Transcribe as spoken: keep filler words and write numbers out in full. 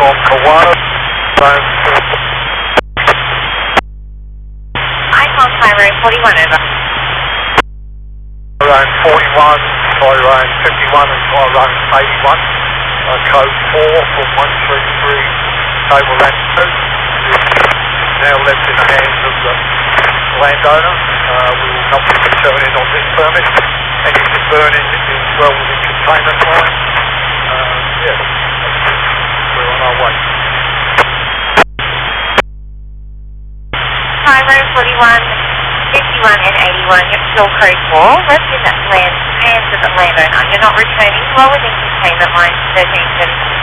from Koala, zone Icon Tyrone forty-one over. Tyrone forty-one, Tyrone fifty-one and Tyrone eighty-one. Uh, code four from one three three, table land two. Now left in the hands of the landowner. Uh, we will not be returning on this permit. Anything burning is well within containment line. Uh, yeah, we're on our way. Tyrone forty-one, fifty-one and eighty-one, you're still code four, left in that land, hands of the landowner. You're not returning, well within containment line thirteen seventy.